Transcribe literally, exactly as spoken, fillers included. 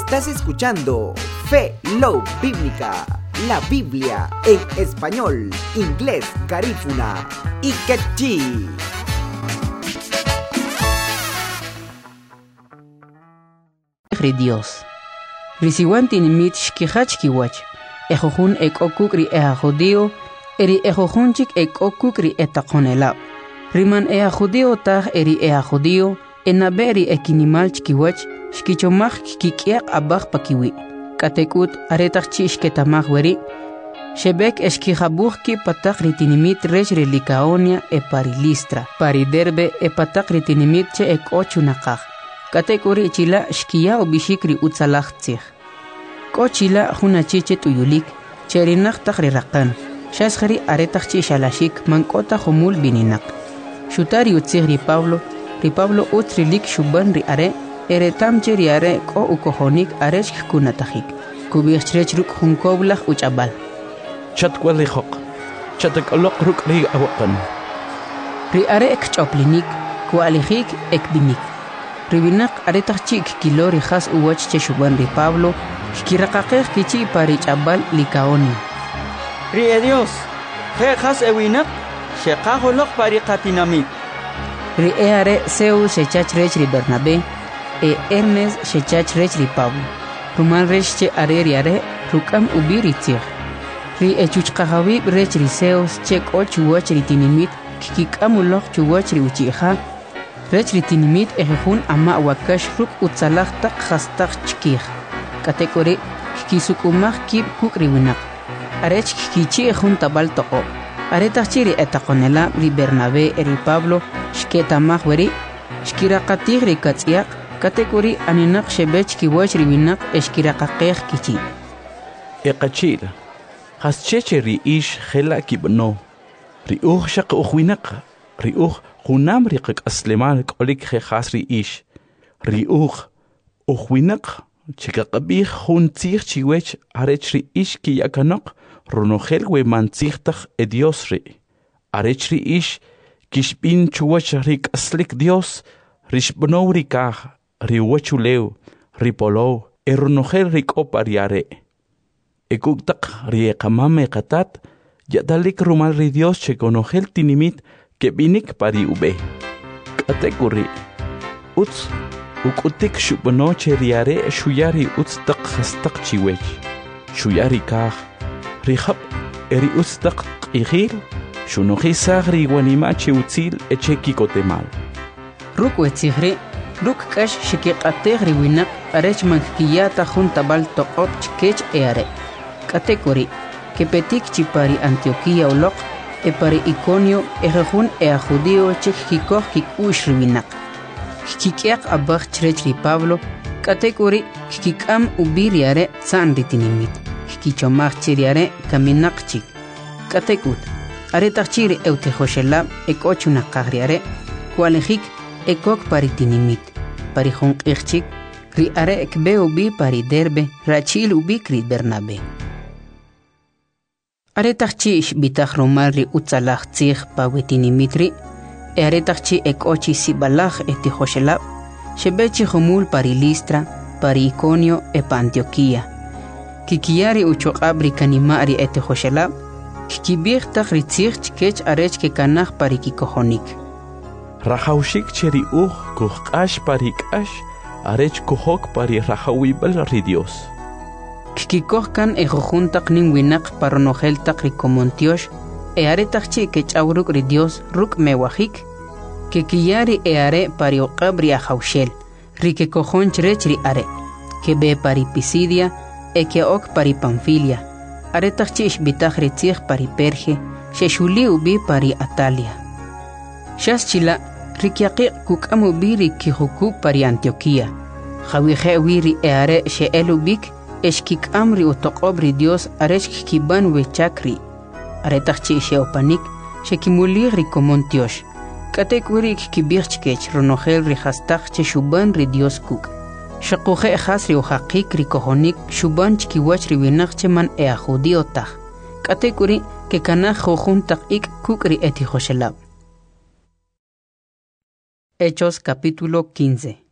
Estás escuchando Fe Love Bíblica, la Biblia en español, inglés, garífuna y quechí. Dios. Risiwanti nimit shkihachkiwach. Ejojun ek okukri ea judío, eri ejojunchik ek okukri etakonela. Riman ea judío tag eri ea judío, enaberi ekinimal chkiwach, shkichomach kikiak abach pakiwi. Katekut aretach chishketamach weri. Shebek eshkijabuchki patak ritinimit rech relikaonia e parilistra. Pariderbe e patak ritinimit che ek ochunakach. Katekuri chila shkia obishikri utzalachtzich. Ko chila hunachiche tuyulik, cherinach takri rakan. Shaskhari aretachchi shalashik mankota humul bininak. Shutari utzich ri Pablo, ri Pablo utrilik shuban ri are, eretamche ri are ko ukohonik arech kunatachik. Kubichrech ruk hunkoblach uchabal. Chatkwalihok, chatakolok ruk ri awakan. Ri are ek choplinik, kualihik ek binik. Ribinak aretachik kilori khas uwach che shuban ri Pablo, shkirakakeh kichi parich abal likaoni. Ri e Dios, je khas ewinak, shekaholok parikatinamit. Ri e are Zeus shechach rech ri Bernabe, e Hermes shechach rech ri Pablo. Ruman rech che are ri are, rukam ubiri tzich. Ri e chuchkahawi rech ri Zeus che kol chuwach ri tinimit, kikikamulok chuwach ri uchiha. Rech ritinimit ejejun ama wakash ruk utzalach tak khastach chkih. Katekori kisukumach kib kukriwinak. Arech kichi ejun tabal toko. Aretachiri etakonela ri Bernabe eri Pablo shketamach weri. Shkirakatih ri katziak. Katekori aninak shebech kiwach riwinak eshkirakakeh kichi. Ekachil. Hascheche ri ish khela kibno. Ri uch shaq ukhwinak. Ri uch Hunam riqik asleman kolik khasri ish. Riuch ukhwinak chikaqabih huntzich chiwech arechri ish ki yakanok ronogel we mantzich e Dios ri. Arechri ish kishpin chuwach rik aslik Dios rishbno rikah riwachuleu ripolo e ronogel rik opariare. Ekuktak riekamame qatat yadalik rumal ri Dios chekonogel tinimit que binik pari ube. Katekuri. Uts ukutik shubnoche riare shuyari uts tak khastak chiwech. Shuyari kah. Rihab eri uts tak ihil. Shunohi sagri wanimachi utzil echeki kotemal. Ruk wetzihri. Ruk kash shikiqategri winak arech mankiyata juntabal tokop chkech eare. Katekuri. Kepetik chipari Antioquia ulok. E pare Iconio ejejun e a judío chek kikoh kik ushriwinak. Kikiak abach chrech ri Pablo, katekuri kikam ubiriare san ritinimit. Kikichomach chiriare kaminak chik. Katekut, aretachiri eutejoshelab ekochuna kagriare, kualejik ekok paritinimit. Parijun ichchik, ri are ekbe ubi pariderbe, rachil ubikri Bernabe. Aretachchi bitach romarri utzalach tzich pawetinimitri, e aretachchi ek ochi sibalach etihoshelab, shebechi homul pari Listra, pari Iconio e pa Antioquia. Kikiari uchoqabri kanimari etihoshelab, kikibich tach ritzich chkech arech ke kanach pari kikohonik. Rahaushik cheri uch kuhkash pari kash, arech kuhok pari rahawibal ri Dios. Kikikohkan e jojuntak nin winak paronojeltak rikomontiosh, e aretachchi que chauruk ri Dios ruk mewajik, que kiyari e are parioqabri a jaushel, ri que cojon chrech ri are, que be pari Pisidia, e que ok pari Panfilia, aretachchi ishbitach ritzich pari Perge, sheshuli ubi pari Atalia. Shaschila, rikiaqi kukam ubi ri kijukuk pari Antioquia, jawije wiri e are she elubik, Eshkik amri utokobri Dios areshk kiban we chakri. Aretachchi sheopanik, shekimuligri komontiosh. Katek wirik kibirchkech ronogel ri hastach che shuban ri Dios kuk. Shakuhe hasri uhakik ri kohonik shuban chkiwach ri winach man ea judío tach. Katek wiri ke kanach jojuntak ik kuk ri etihoshelab. Hechos capítulo quince.